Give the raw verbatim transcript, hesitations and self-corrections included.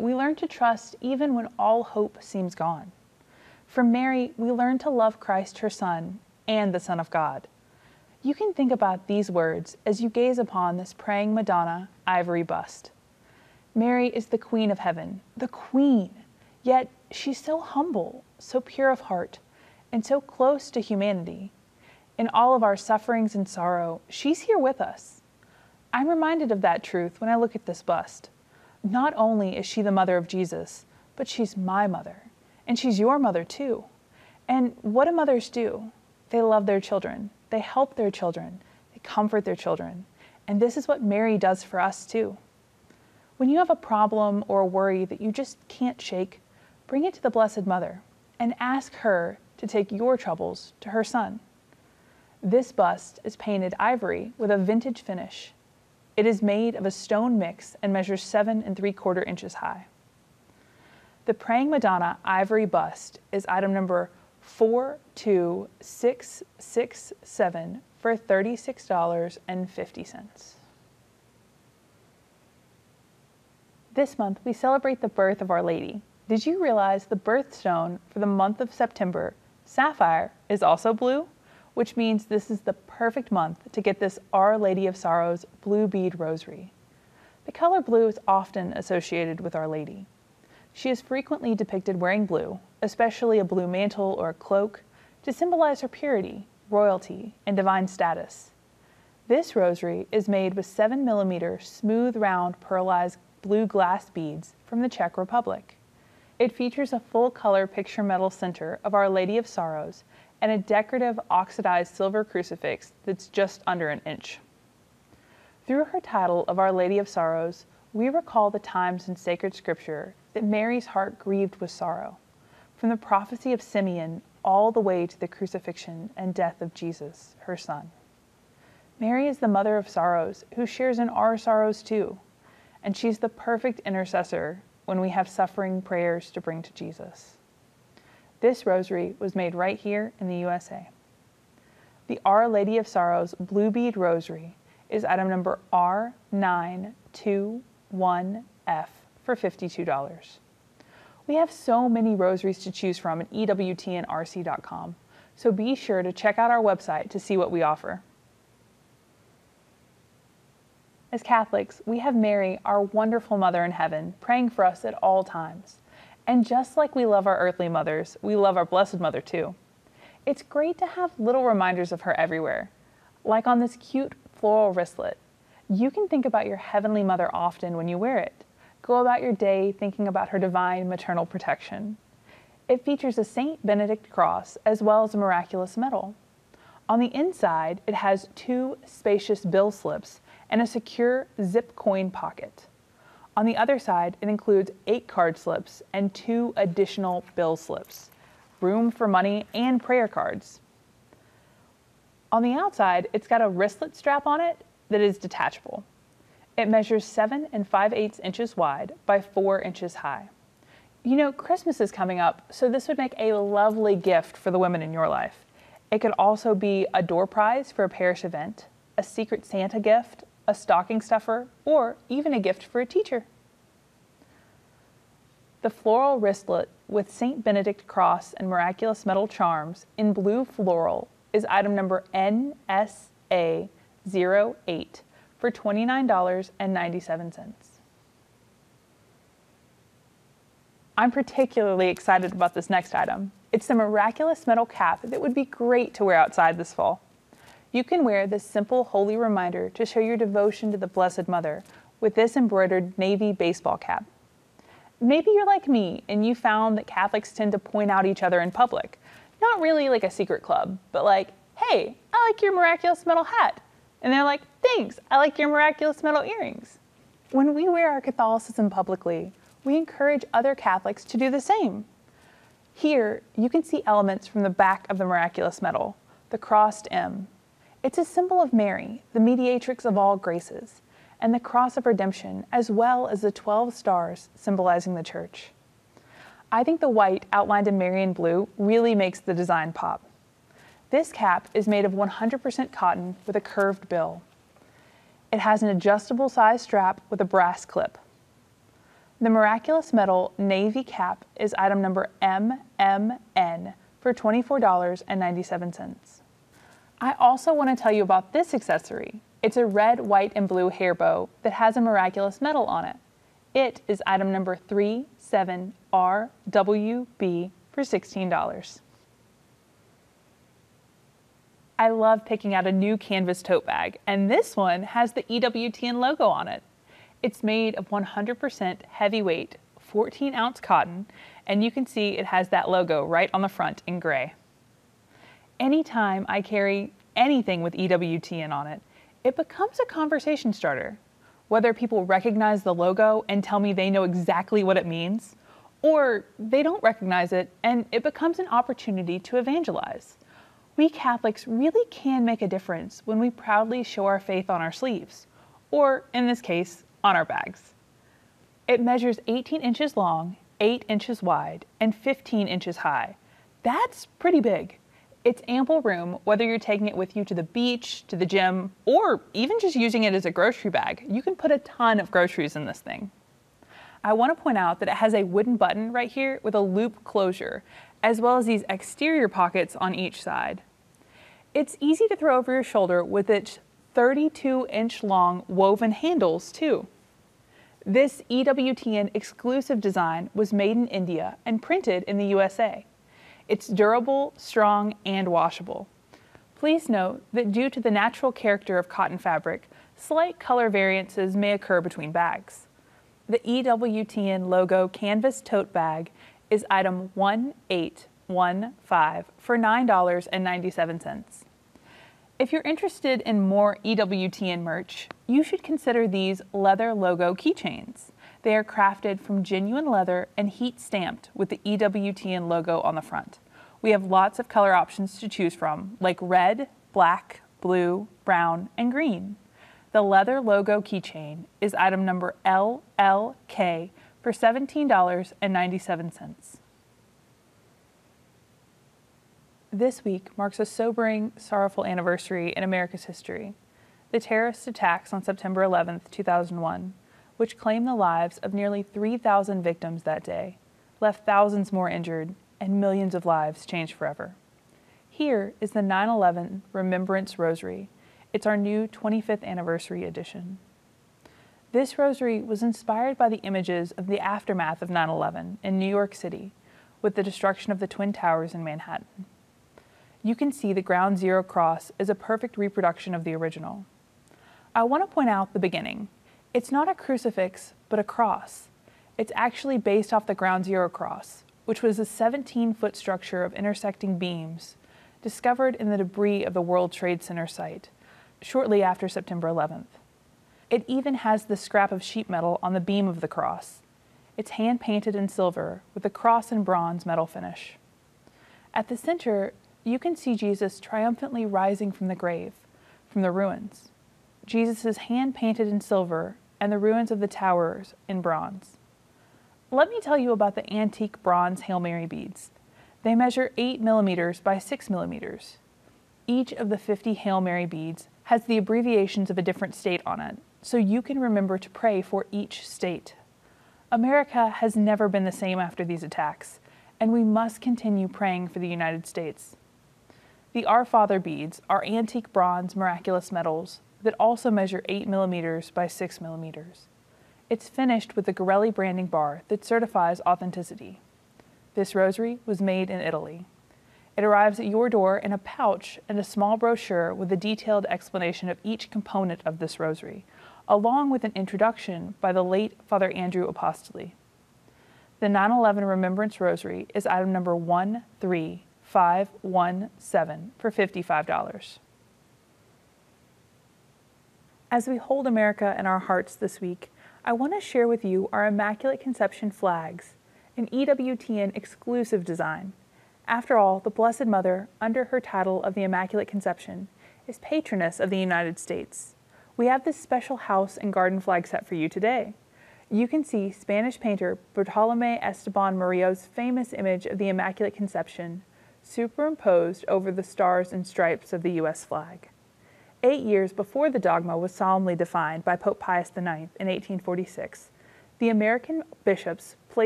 we learn to trust even when all hope seems gone. From Mary, we learn to love Christ, her Son, and the Son of God. You can think about these words as you gaze upon this praying Madonna ivory bust. Mary is the Queen of Heaven, the Queen, yet she's so humble, so pure of heart, and so close to humanity. In all of our sufferings and sorrow, she's here with us. I'm reminded of that truth when I look at this bust. Not only is she the mother of Jesus, but she's my mother, and she's your mother too. And what do mothers do? They love their children, they help their children, they comfort their children, and this is what Mary does for us too. When you have a problem or a worry that you just can't shake, bring it to the Blessed Mother and ask her to take your troubles to her Son. This bust is painted ivory with a vintage finish. It is made of a stone mix and measures seven and three quarter inches high. The Praying Madonna ivory bust is item number four two six six seven for thirty-six dollars and fifty cents. This month, we celebrate the birth of Our Lady. Did you realize the birthstone for the month of September, sapphire, is also blue? Which means this is the perfect month to get this Our Lady of Sorrows blue bead rosary. The color blue is often associated with Our Lady. She is frequently depicted wearing blue, especially a blue mantle or a cloak, to symbolize her purity, royalty, and divine status. This rosary is made with seven millimeter smooth round pearlized blue glass beads from the Czech Republic. It features a full-color picture metal center of Our Lady of Sorrows and a decorative oxidized silver crucifix that's just under an inch. Through her title of Our Lady of Sorrows, we recall the times in sacred scripture that Mary's heart grieved with sorrow, from the prophecy of Simeon all the way to the crucifixion and death of Jesus, her Son. Mary is the mother of sorrows who shares in our sorrows too, and she's the perfect intercessor when we have suffering prayers to bring to Jesus. This rosary was made right here in the U S A. The Our Lady of Sorrows Blue Bead Rosary is item number R nine two one F for fifty-two dollars. We have so many rosaries to choose from at E W T N R C dot com, so be sure to check out our website to see what we offer. As Catholics, we have Mary, our wonderful Mother in heaven, praying for us at all times. And just like we love our earthly mothers, we love our Blessed Mother too. It's great to have little reminders of her everywhere, like on this cute floral wristlet. You can think about your Heavenly Mother often when you wear it. Go about your day thinking about her divine maternal protection. It features a Saint Benedict cross as well as a miraculous medal. On the inside, it has two spacious bill slips and a secure zip coin pocket. On the other side, it includes eight card slips and two additional bill slips, room for money and prayer cards. On the outside, it's got a wristlet strap on it that is detachable. It measures seven and five eighths inches wide by four inches high. You know, Christmas is coming up, so this would make a lovely gift for the women in your life. It could also be a door prize for a parish event, a Secret Santa gift, a stocking stuffer, or even a gift for a teacher. The floral wristlet with Saint Benedict cross and miraculous medal charms in blue floral is item number N S A zero eight for twenty-nine dollars and ninety-seven cents. I'm particularly excited about this next item. It's the miraculous metal cap that would be great to wear outside this fall. You can wear this simple holy reminder to show your devotion to the Blessed Mother with this embroidered navy baseball cap. Maybe you're like me and you found that Catholics tend to point out each other in public. Not really like a secret club, but like, hey, I like your miraculous metal hat. And they're like, thanks, I like your miraculous metal earrings. When we wear our Catholicism publicly, we encourage other Catholics to do the same. Here, you can see elements from the back of the miraculous medal, the crossed M. It's a symbol of Mary, the mediatrix of all graces, and the cross of redemption, as well as the twelve stars symbolizing the church. I think the white outlined in Marian blue really makes the design pop. This cap is made of one hundred percent cotton with a curved bill. It has an adjustable size strap with a brass clip. The Miraculous Medal Navy Cap is item number M M N for twenty-four dollars and ninety-seven cents. I also want to tell you about this accessory. It's a red, white, and blue hair bow that has a Miraculous Medal on it. It is item number three seven R W B for sixteen dollars. I love picking out a new canvas tote bag, and this one has the E W T N logo on it. It's made of one hundred percent heavyweight, fourteen ounce cotton, and you can see it has that logo right on the front in gray. Anytime I carry anything with E W T N on it, it becomes a conversation starter. Whether people recognize the logo and tell me they know exactly what it means, or they don't recognize it and it becomes an opportunity to evangelize. We Catholics really can make a difference when we proudly show our faith on our sleeves, or in this case, on our bags. It measures eighteen inches long, eight inches wide, and fifteen inches high. That's pretty big. It's ample room whether you're taking it with you to the beach, to the gym, or even just using it as a grocery bag. You can put a ton of groceries in this thing. I want to point out that it has a wooden button right here with a loop closure, as well as these exterior pockets on each side. It's easy to throw over your shoulder with its thirty-two inch long woven handles too. This E W T N exclusive design was made in India and printed in the U S A. It's durable, strong, and washable. Please note that due to the natural character of cotton fabric, slight color variances may occur between bags. The E W T N logo canvas tote bag is item one eight one five for nine dollars and ninety-seven cents. If you're interested in more E W T N merch, you should consider these leather logo keychains. They are crafted from genuine leather and heat stamped with the E W T N logo on the front. We have lots of color options to choose from, like red, black, blue, brown, and green. The leather logo keychain is item number L L K for seventeen dollars and ninety-seven cents. This week marks a sobering, sorrowful anniversary in America's history. The terrorist attacks on September eleventh, two thousand one, which claimed the lives of nearly three thousand victims that day, left thousands more injured, and millions of lives changed forever. Here is the nine eleven Remembrance Rosary. It's our new twenty-fifth anniversary edition. This rosary was inspired by the images of the aftermath of nine eleven in New York City, with the destruction of the Twin Towers in Manhattan. You can see the Ground Zero cross is a perfect reproduction of the original. I want to point out the beginning. It's not a crucifix, but a cross. It's actually based off the Ground Zero cross, which was a seventeen-foot structure of intersecting beams discovered in the debris of the World Trade Center site shortly after September eleventh. It even has the scrap of sheet metal on the beam of the cross. It's hand-painted in silver with a cross and bronze metal finish. At the center, you can see Jesus triumphantly rising from the grave, from the ruins. Jesus is hand-painted in silver and the ruins of the towers in bronze. Let me tell you about the antique bronze Hail Mary beads. They measure eight millimeters by six millimeters. Each of the fifty Hail Mary beads has the abbreviations of a different state on it, so you can remember to pray for each state. America has never been the same after these attacks, and we must continue praying for the United States. The Our Father beads are antique bronze miraculous medals that also measure eight millimeters by six millimeters. It's finished with the Gorelli branding bar that certifies authenticity. This rosary was made in Italy. It arrives at your door in a pouch and a small brochure with a detailed explanation of each component of this rosary, along with an introduction by the late Father Andrew Apostoli. The nine eleven Remembrance Rosary is item number one three five one seven for fifty-five dollars. As we hold America in our hearts this week, I want to share with you our Immaculate Conception flags, an E W T N exclusive design. After all, the Blessed Mother, under her title of the Immaculate Conception, is patroness of the United States. We have this special house and garden flag set for you today. You can see Spanish painter Bartolomé Esteban Murillo's famous image of the Immaculate Conception superimposed over the stars and stripes of the U S flag. Eight years before the dogma was solemnly defined by Pope Pius the ninth in eighteen forty-six, The American bishops